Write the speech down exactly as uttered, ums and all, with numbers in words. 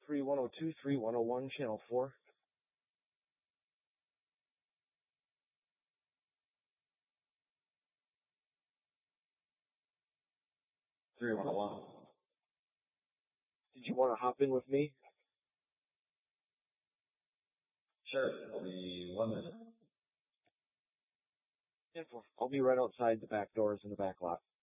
three one oh two, three one oh one, channel four. three one oh one. Did you want to hop in with me? Sure, it'll be one minute. Yeah, I'll be right outside the back doors in the back lot.